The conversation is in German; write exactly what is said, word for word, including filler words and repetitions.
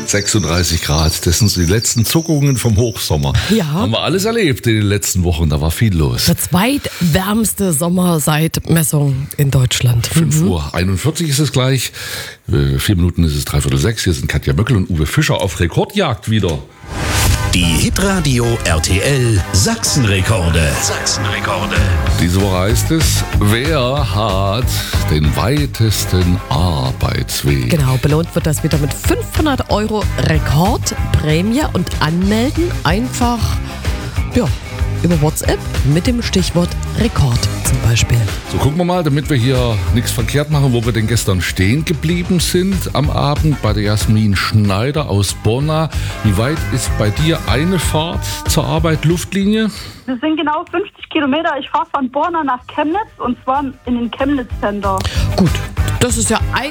sechsunddreißig Grad, das sind so die letzten Zuckungen vom Hochsommer. Ja. Haben wir alles erlebt in den letzten Wochen, da war viel los. Der zweitwärmste Sommer seit Messung in Deutschland. fünf Uhr einundvierzig ist es gleich, äh, vier Minuten ist es dreiviertel sechs. Hier sind Katja Möckel und Uwe Fischer auf Rekordjagd wieder. Die Hitradio R T L Sachsenrekorde. Sachsenrekorde. Diese Woche heißt es, wer hat den weitesten Arbeitsweg? Genau, belohnt wird das wieder mit fünfhundert Euro Rekordprämie und anmelden einfach, ja, über WhatsApp mit dem Stichwort Rekord zum Beispiel. So, gucken wir mal, damit wir hier nichts verkehrt machen, wo wir denn gestern stehen geblieben sind am Abend bei der Jasmin Schneider aus Borna. Wie weit ist bei dir eine Fahrt zur Arbeit Luftlinie? Das sind genau fünfzig Kilometer. Ich fahre von Borna nach Chemnitz und zwar in den Chemnitz Center. Gut, das ist ja